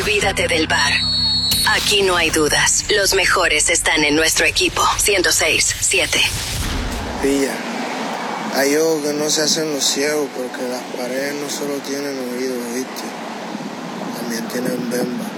Olvídate del bar. Aquí no hay dudas. Los mejores están en nuestro equipo. 106.7. Pilla, hay ojos que no se hacen los ciegos porque las paredes no solo tienen oídos, ¿viste? También tienen bemba.